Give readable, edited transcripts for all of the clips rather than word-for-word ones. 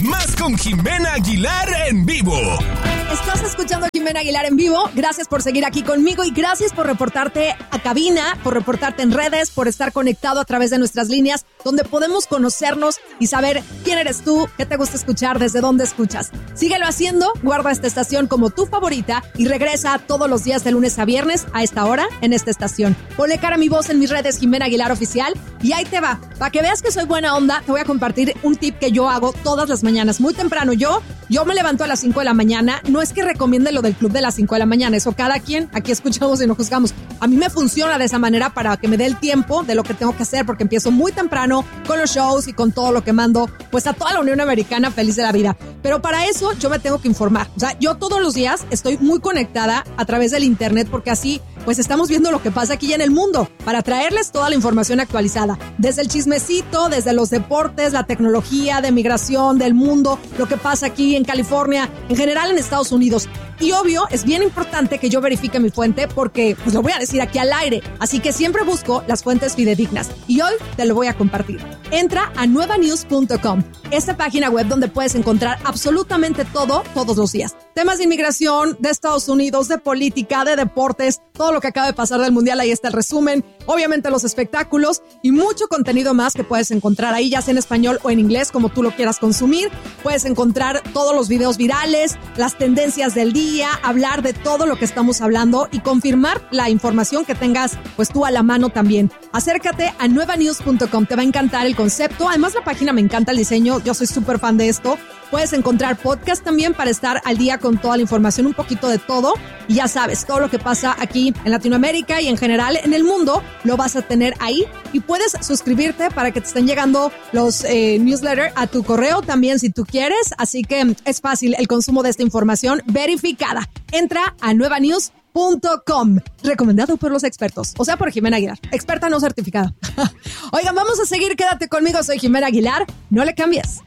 Más con Jimena Aguilar en vivo. Estás escuchando a Jimena Aguilar en vivo. Gracias por seguir aquí conmigo y gracias por reportarte a cabina, por reportarte en redes, por estar conectado a través de nuestras líneas donde podemos conocernos y saber quién eres tú, qué te gusta escuchar, desde dónde escuchas. Síguelo haciendo, guarda esta estación como tu favorita y regresa todos los días de lunes a viernes a esta hora en esta estación. Ponle cara a mi voz en mis redes Jimena Aguilar Oficial y ahí te va. Para que veas que soy buena onda, te voy a compartir un tip que yo hago todas las mañanas, muy temprano. Yo me levanto a las 5 de la mañana. No es que recomiende lo del club de las 5 de la mañana, eso cada quien, aquí escuchamos y no juzgamos. A mí me funciona de esa manera para que me dé el tiempo de lo que tengo que hacer, porque empiezo muy temprano con los shows y con todo lo que mando, pues a toda la Unión Americana feliz de la vida. Pero para eso yo me tengo que informar. O sea, yo todos los días estoy muy conectada a través del internet, porque así pues estamos viendo lo que pasa aquí en el mundo, para traerles toda la información actualizada, desde el chismecito, desde los deportes, la tecnología, de migración, del mundo, lo que pasa aquí en California, en general en Estados Unidos. Y obvio, es bien importante que yo verifique mi fuente porque pues lo voy a decir aquí al aire. Así que siempre busco las fuentes fidedignas y hoy te lo voy a compartir. Entra a nuevanews.com, esta página web donde puedes encontrar absolutamente todo, todos los días. Temas de inmigración, de Estados Unidos, de política, de deportes, todo lo que acaba de pasar del mundial, ahí está el resumen. Obviamente los espectáculos y mucho contenido más que puedes encontrar ahí, ya sea en español o en inglés, como tú lo quieras consumir. Puedes encontrar todos los videos virales, las tendencias del día, hablar de todo lo que estamos hablando y confirmar la información que tengas pues tú a la mano también. Acércate a nuevanews.com, te va a encantar el concepto. Además la página me encanta el diseño, yo soy súper fan de esto. Puedes encontrar podcast también para estar al día con toda la información, un poquito de todo. Y ya sabes, todo lo que pasa aquí en Latinoamérica y en general en el mundo lo vas a tener ahí. Y puedes suscribirte para que te estén llegando los newsletters a tu correo también si tú quieres. Así que es fácil el consumo de esta información verificada. Entra a nuevanews.com, recomendado por los expertos, o sea, por Jimena Aguilar, experta no certificada. Oigan, vamos a seguir, quédate conmigo, soy Jimena Aguilar, no le cambies.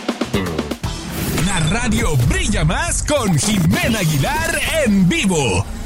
La radio brilla más con Jimena Aguilar en vivo.